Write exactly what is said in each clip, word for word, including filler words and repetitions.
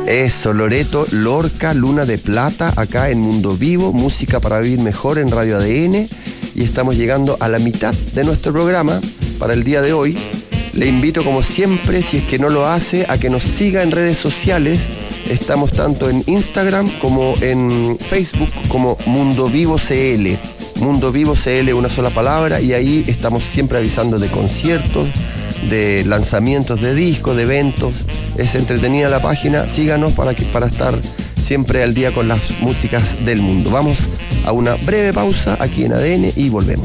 Eso, Loreto Lorca, Luna de Plata, acá en Mundo Vivo, música para vivir mejor en Radio A D N. Y estamos llegando a la mitad de nuestro programa para el día de hoy. Le invito, como siempre, si es que no lo hace, a que nos siga en redes sociales. Estamos tanto en Instagram como en Facebook como Mundo Vivo C L. Mundo Vivo C L, una sola palabra, y ahí estamos siempre avisando de conciertos, de lanzamientos de discos, de eventos. Es entretenida la página, síganos para, que, para estar siempre al día con las músicas del mundo. Vamos a una breve pausa aquí en A D N y volvemos.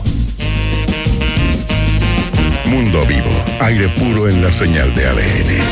Mundo Vivo, aire puro en la señal de A D N.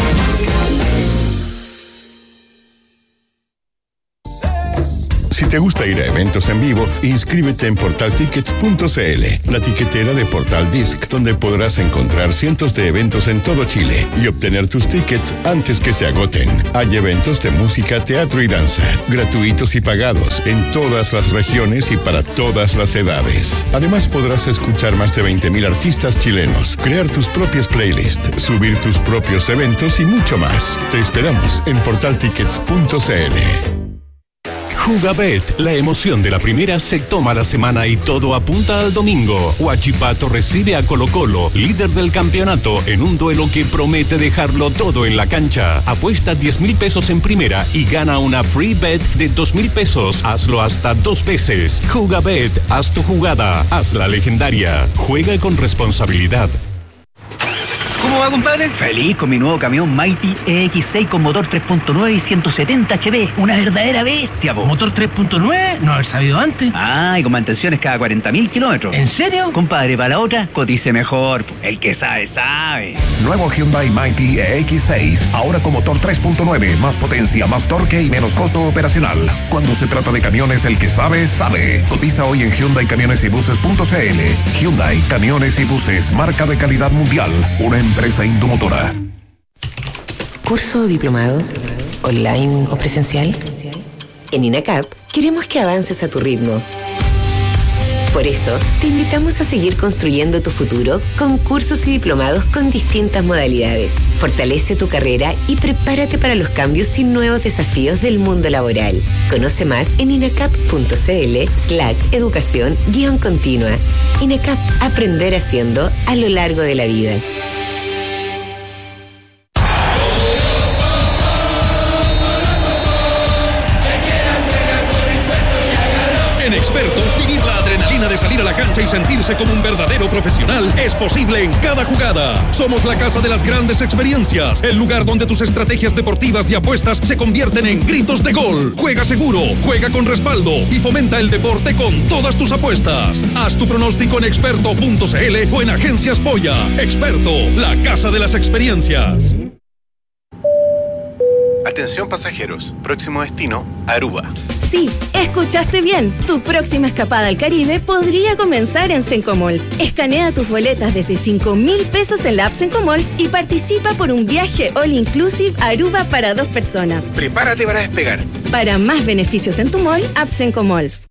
Si te gusta ir a eventos en vivo, inscríbete en portal tickets punto c l, la tiquetera de Portal Disc, donde podrás encontrar cientos de eventos en todo Chile y obtener tus tickets antes que se agoten. Hay eventos de música, teatro y danza, gratuitos y pagados, en todas las regiones y para todas las edades. Además, podrás escuchar más de veinte mil artistas chilenos, crear tus propias playlists, subir tus propios eventos y mucho más. Te esperamos en portal tickets punto c l. Jugabet, la emoción de la primera se toma la semana y todo apunta al domingo. Huachipato recibe a Colo Colo, líder del campeonato, en un duelo que promete dejarlo todo en la cancha. Apuesta diez mil pesos en primera y gana una free bet de dos mil pesos. Hazlo hasta dos veces. Jugabet, haz tu jugada, haz la legendaria. Juega con responsabilidad. ¿Cómo va, compadre? Feliz con mi nuevo camión Mighty E X seis con motor tres punto nueve y ciento setenta H P. Una verdadera bestia, po. ¿Motor tres punto nueve? No haber sabido antes. Ah, y con mantenciones cada cuarenta mil kilómetros. ¿En serio? Compadre, para la otra, cotice mejor. Po. El que sabe, sabe. Nuevo Hyundai Mighty E X seis. Ahora con motor tres punto nueve. Más potencia, más torque y menos costo operacional. Cuando se trata de camiones, el que sabe, sabe. Cotiza hoy en Hyundai Camiones y Buses punto c l. Hyundai Camiones y Buses. Marca de calidad mundial. Una empresa Indomotora. ¿Curso o diplomado? ¿Online o presencial? En INACAP queremos que avances a tu ritmo. Por eso, te invitamos a seguir construyendo tu futuro con cursos y diplomados con distintas modalidades. Fortalece tu carrera y prepárate para los cambios y nuevos desafíos del mundo laboral. Conoce más en inacap punto c l slash educación guión continua. INACAP, aprender haciendo a lo largo de la vida. En Experto, vivir la adrenalina de salir a la cancha y sentirse como un verdadero profesional es posible en cada jugada. Somos la casa de las grandes experiencias, el lugar donde tus estrategias deportivas y apuestas se convierten en gritos de gol. Juega seguro, juega con respaldo y fomenta el deporte con todas tus apuestas. Haz tu pronóstico en experto punto c l o en Agencias Polla. Experto, la casa de las experiencias. Atención pasajeros, próximo destino, Aruba. Sí, escuchaste bien. Tu próxima escapada al Caribe podría comenzar en Sencomalls. Escanea tus boletas desde cinco mil pesos en la app Sencomalls y participa por un viaje all inclusive a Aruba para dos personas. Prepárate para despegar. Para más beneficios en tu mall, app Sencomalls.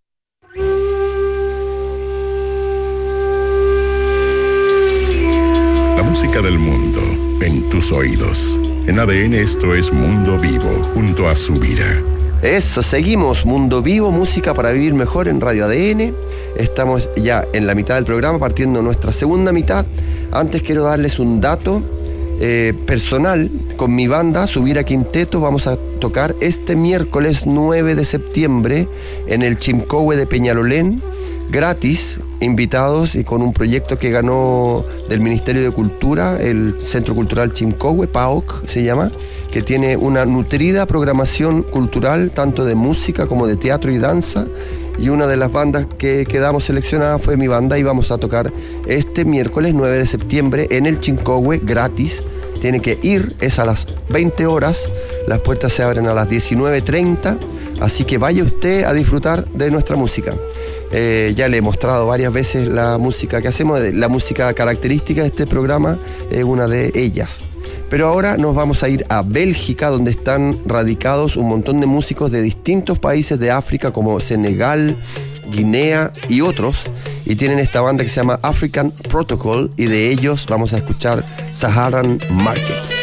La música del mundo en tus oídos. En A D N esto es Mundo Vivo, junto a Subira. Eso, seguimos. Mundo Vivo, música para vivir mejor en Radio A D N. Estamos ya en la mitad del programa, partiendo nuestra segunda mitad. Antes quiero darles un dato eh, personal. Con mi banda, Subira Quinteto, vamos a tocar este miércoles nueve de septiembre en el Chimcowe de Peñalolén, gratis, invitados y con un proyecto que ganó del Ministerio de Cultura, el Centro Cultural Chimcowe, P A O C se llama, que tiene una nutrida programación cultural, tanto de música como de teatro y danza, y una de las bandas que quedamos seleccionadas fue mi banda, y vamos a tocar este miércoles nueve de septiembre en el Chimcowe, gratis. Tiene que ir, es a las veinte horas, las puertas se abren a las diecinueve treinta, así que vaya usted a disfrutar de nuestra música. Eh, ya le he mostrado varias veces la música que hacemos, la música característica de este programa es una de ellas. Pero ahora nos vamos a ir a Bélgica, donde están radicados un montón de músicos de distintos países de África, como Senegal, Guinea y otros, y tienen esta banda que se llama African Protocol, y de ellos vamos a escuchar Saharan Market.